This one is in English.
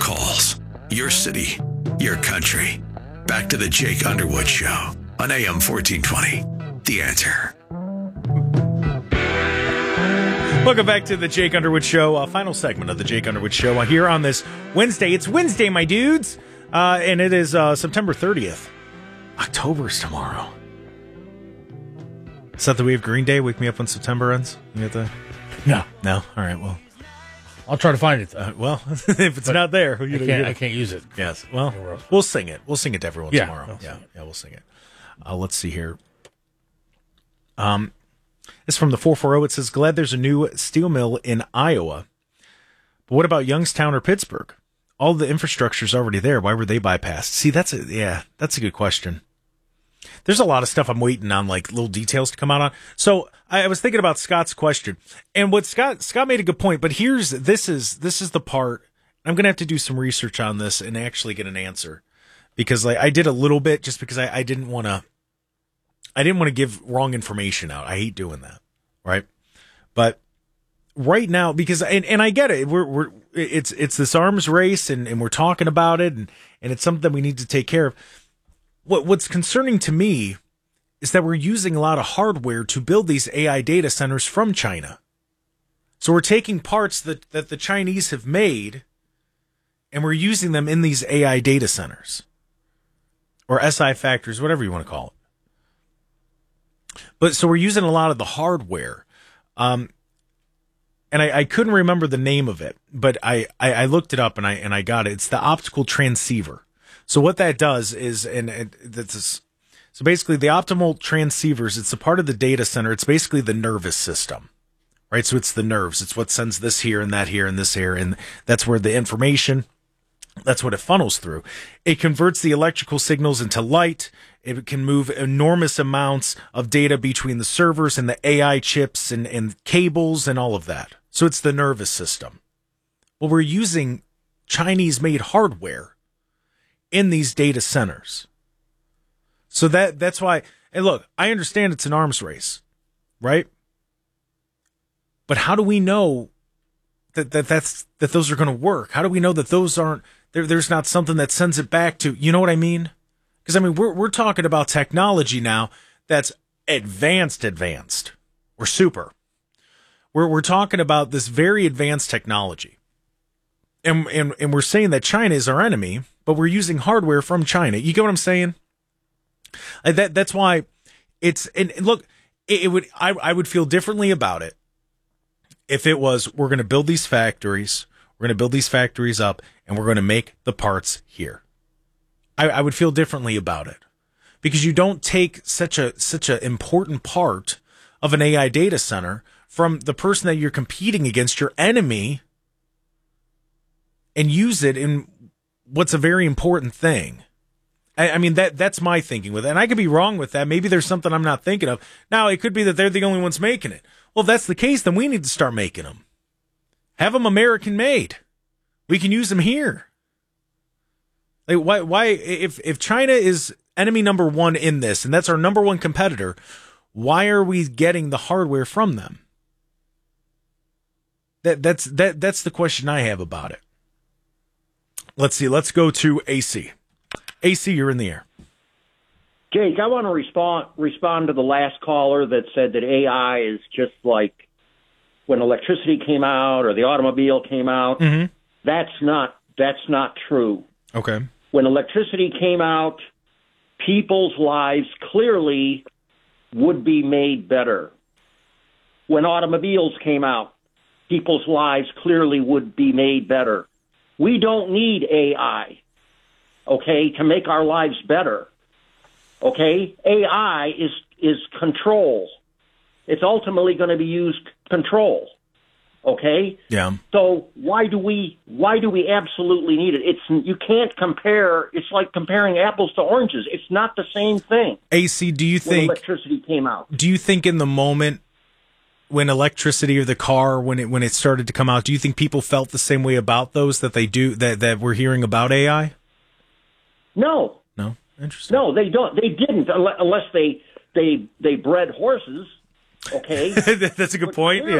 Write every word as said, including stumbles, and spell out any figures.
calls. Your city. Your country. Back to the Jake Underwood Show on A M fourteen twenty. The Answer. Welcome back to the Jake Underwood Show, uh, final segment of the Jake Underwood Show uh, here on this Wednesday. It's Wednesday, my dudes, uh, and it is uh, September thirtieth. October's tomorrow. Is that the way of Green Day? Wake me up when September ends? You got the... No. No? All right, well. I'll try to find it. Uh, well, if it's but not there. You I, know, can't, you I can't use it. Yes, well, we'll sing it. We'll sing it to everyone yeah, tomorrow. Yeah, it. yeah, we'll sing it. Uh, let's see here. Um... It's from the four forty. It says, glad there's a new steel mill in Iowa. But what about Youngstown or Pittsburgh? All the infrastructure's already there. Why were they bypassed? See, that's a, yeah, that's a good question. There's a lot of stuff I'm waiting on, like little details to come out on. So I, I was thinking about Scott's question, and what Scott, Scott made a good point, but here's, this is, this is the part, I'm going to have to do some research on this and actually get an answer, because like I did a little bit just because I, I didn't want to, I didn't want to give wrong information out. I hate doing that, right? But right now, because and, and I get it, we're we're it's it's this arms race, and, and we're talking about it, and, and it's something that we need to take care of. What what's concerning to me is that we're using a lot of hardware to build these A I data centers from China. So we're taking parts that, that the Chinese have made, and we're using them in these A I data centers or S I factories, whatever you want to call it. But so we're using a lot of the hardware. Um, and I, I couldn't remember the name of it, but I, I, I looked it up and I, and I got it. It's the optical transceiver. So what that does is, and it, that's, so basically the optical transceivers, it's a part of the data center. It's basically the nervous system, right? So it's the nerves. It's what sends this here and that here and this here. And that's where the information, that's what it funnels through. It converts the electrical signals into light. It can move enormous amounts of data between the servers and the A I chips and, and cables and all of that. So it's the nervous system. Well, we're using Chinese-made hardware in these data centers. So that that's why, and look, I understand it's an arms race, right? But how do we know that, that that's that those are going to work? How do we know that those aren't, there, there's not something that sends it back to, you know what I mean? Because, I mean, we're we're talking about technology now that's advanced, advanced. We're super. We're we're talking about this very advanced technology. And, and and we're saying that China is our enemy, but we're using hardware from China. You get what I'm saying? That That's why it's, and look, it, it would I, I would feel differently about it if it was, we're going to build these factories, we're going to build these factories up, and we're going to make the parts here. I, I would feel differently about it, because you don't take such a such an important part of an A I data center from the person that you're competing against, your enemy, and use it in what's a very important thing. I, I mean, that that's my thinking with it, and I could be wrong with that. Maybe there's something I'm not thinking of. Now, it could be that they're the only ones making it. Well, if that's the case, then we need to start making them. Have them American made. We can use them here. Like, why, why, if, if China is enemy number one in this, and that's our number one competitor, why are we getting the hardware from them? That, that's, that, that's the question I have about it. Let's see. Let's go to A C. A C, you're in the air. Jake, I want to respond, respond to the last caller that said that A I is just like when electricity came out or the automobile came out. Mm-hmm. That's not, that's not true. Okay. When electricity came out, people's lives clearly would be made better. When automobiles came out, people's lives clearly would be made better. We don't need A I, okay, to make our lives better. Okay? A I is is control. It's ultimately going to be used control. Okay? Yeah. So why do we why do we absolutely need it? It's you can't compare. It's like comparing apples to oranges. It's not the same thing. A C, do you when think electricity came out? Do you think in the moment when electricity or the car when it when it started to come out, do you think people felt the same way about those that they do that that we're hearing about A I? No. No. Interesting. No, they don't. They didn't unless they they they bred horses. Okay, that's a good but point. Yeah.